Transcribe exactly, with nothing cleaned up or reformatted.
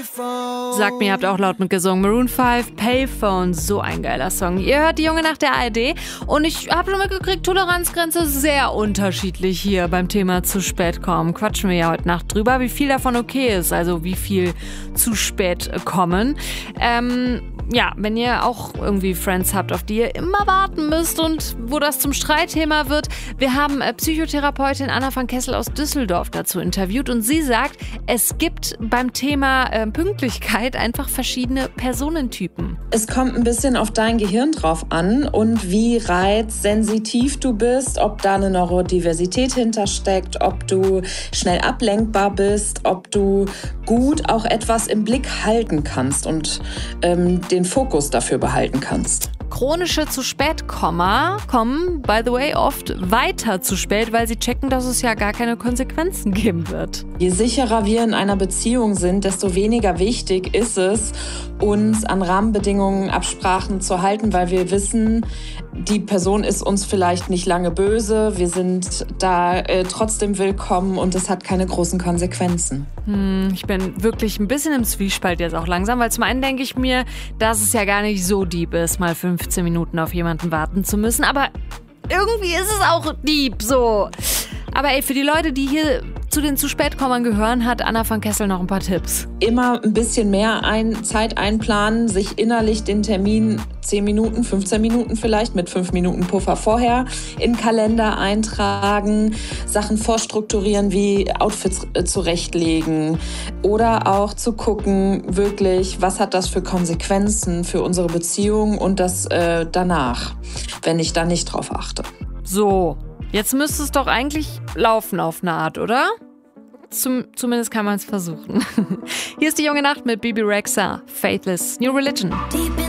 Sagt mir, ihr habt auch laut mitgesungen. Maroon fünf, Payphone, so ein geiler Song. Ihr hört die Junge Nacht der A R D und ich habe schon mitgekriegt, Toleranzgrenze sehr unterschiedlich hier beim Thema zu spät kommen. Quatschen wir ja heute Nacht drüber, wie viel davon okay ist, also wie viel zu spät kommen. Ähm, ja, wenn ihr auch irgendwie Friends habt, auf die ihr immer warten müsst und wo das zum Streitthema wird. Wir haben äh, Psychotherapeutin Anna van Kessel aus Düsseldorf dazu interviewt und sie sagt, es gibt beim Thema äh, Pünktlichkeit einfach verschiedene Personentypen. Es kommt ein bisschen auf dein Gehirn drauf an und wie reizsensitiv du bist, ob da eine Neurodiversität hintersteckt, ob du schnell ablenkbar bist, ob du gut auch etwas im Blick halten kannst und ähm, den Fokus dafür behalten kannst. Chronische zu spät kommen, kommen, by the way, oft weiter zu spät, weil sie checken, dass es ja gar keine Konsequenzen geben wird. Je sicherer wir in einer Beziehung sind, desto weniger wichtig ist es, uns an Rahmenbedingungen, Absprachen zu halten, weil wir wissen, die Person ist uns vielleicht nicht lange böse, wir sind da äh, trotzdem willkommen und es hat keine großen Konsequenzen. Hm, ich bin wirklich ein bisschen im Zwiespalt jetzt auch langsam, weil zum einen denke ich mir, dass es ja gar nicht so deep ist, mal fünfzehn Minuten auf jemanden warten zu müssen, aber irgendwie ist es auch deep so. Aber ey, für die Leute, die hier zu den zu spätkommern gehören, hat Anna van Kessel noch ein paar Tipps. Immer ein bisschen mehr ein, Zeit einplanen, sich innerlich den Termin zehn Minuten, fünfzehn Minuten vielleicht mit fünf Minuten Puffer vorher in den Kalender eintragen, Sachen vorstrukturieren wie Outfits äh, zurechtlegen oder auch zu gucken, wirklich, was hat das für Konsequenzen für unsere Beziehung und das äh, danach, wenn ich da nicht drauf achte. So. Jetzt müsste es doch eigentlich laufen auf eine Art, oder? Zum, zumindest kann man es versuchen. Hier ist die Junge Nacht mit Bebe Rexha, Faithless, New Religion.